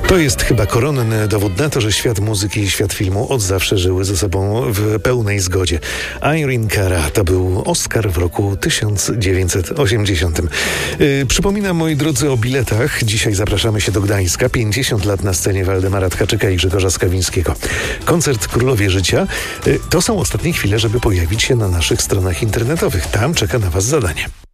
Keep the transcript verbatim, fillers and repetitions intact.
To jest chyba koronny dowód na to, że świat muzyki i świat filmu od zawsze żyły ze sobą w pełnej zgodzie. Irene Cara to był Oscar w roku tysiąc dziewięćset osiemdziesiątym. Yy, przypominam, moi drodzy, o biletach. Dzisiaj zapraszamy się do Gdańska. pięćdziesiąt lat na scenie Waldemara Tchaczyka i Grzegorza Skawińskiego. Koncert Królowie Życia. Yy, to są ostatnie chwile, żeby pojawić się na naszych stronach internetowych. Tam czeka na Was zadanie.